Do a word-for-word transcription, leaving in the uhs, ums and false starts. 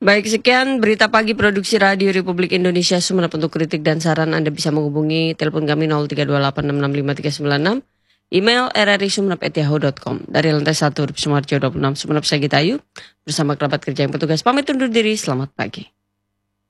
Baik, sekian berita pagi produksi Radio Republik Indonesia Sumeneb. Untuk kritik dan saran Anda bisa menghubungi telepon kami nol tiga dua delapan enam enam lima tiga sembilan enam, email r r i sumeneb at yahoo dot com. Dari lantai satu Sumarjo dua puluh enam Sumeneb, saya Gita Ayu bersama kerabat kerja yang petugas pamit undur diri. Selamat pagi.